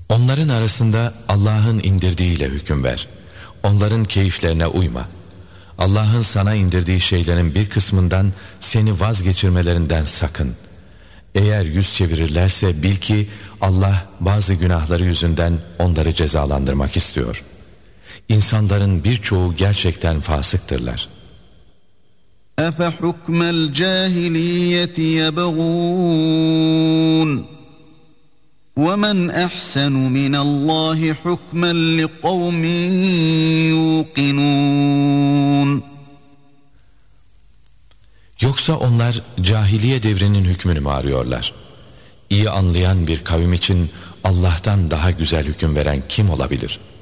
Onların arasında Allah'ın indirdiğiyle hüküm ver. Onların keyiflerine uyma. Allah'ın sana indirdiği şeylerin bir kısmından seni vazgeçirmelerinden sakın. Eğer yüz çevirirlerse bil ki Allah bazı günahları yüzünden onları cezalandırmak istiyor. İnsanların birçoğu gerçekten fasıktırlar. اَفَحُكْمَ الْجَاهِلِيَّةِ يَبْغُونَ وَمَنْ أَحْسَنُ مِنَ اللّٰهِ حُكْمًا لِقَوْمٍ يُوقِنُونَ. Yoksa onlar cahiliye devrinin hükmünü mü arıyorlar? İyi anlayan bir kavim için Allah'tan daha güzel hüküm veren kim olabilir?